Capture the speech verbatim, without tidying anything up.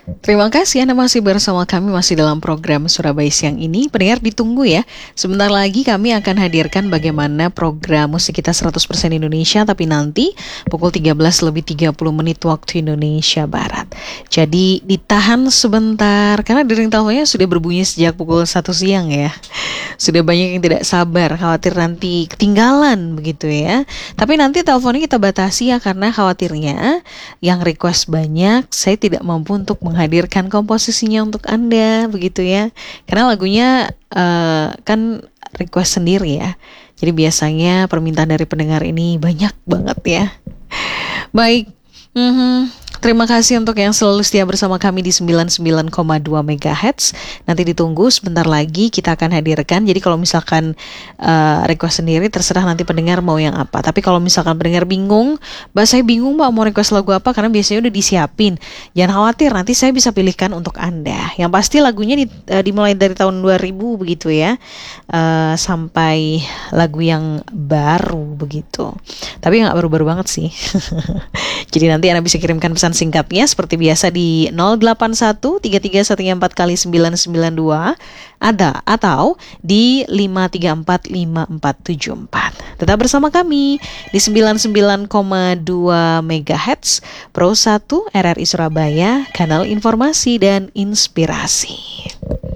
Terima kasih Anda masih bersama kami, masih dalam program Surabaya Siang ini. Pendengar ditunggu ya. Sebentar lagi kami akan hadirkan bagaimana program musik kita seratus persen Indonesia, tapi nanti pukul tiga belas lebih tiga puluh menit waktu Indonesia Barat. Jadi ditahan sebentar karena dering teleponnya sudah berbunyi sejak pukul satu siang ya. Sudah banyak yang tidak sabar, khawatir nanti ketinggalan begitu ya. Tapi nanti teleponnya kita batasi ya, karena khawatirnya yang request banyak, saya tidak mampu untuk menghadirkan komposisinya untuk Anda begitu ya. Karena lagunya uh, kan request sendiri ya. Jadi biasanya permintaan dari pendengar ini banyak banget ya. Baik. Mhm. Terima kasih untuk yang selalu setia bersama kami di sembilan puluh sembilan koma dua megahertz. Nanti ditunggu sebentar lagi kita akan hadirkan. Jadi kalau misalkan uh, request sendiri, terserah nanti pendengar mau yang apa. Tapi kalau misalkan pendengar bingung, Mbak saya bingung Mbak mau request lagu apa, karena biasanya udah disiapin. Jangan khawatir, nanti saya bisa pilihkan untuk Anda. Yang pasti lagunya di, uh, dimulai dari tahun dua ribu begitu ya, uh, sampai lagu yang baru begitu. Tapi nggak baru-baru banget sih. Jadi nanti Anda bisa kirimkan pesan singkatnya seperti biasa di nol delapan satu tiga tiga satu empat kali sembilan sembilan dua ada atau di lima tiga empat lima empat tujuh empat. Tetap bersama kami di sembilan puluh sembilan koma dua megahertz Pro satu R R I Surabaya, kanal informasi dan inspirasi.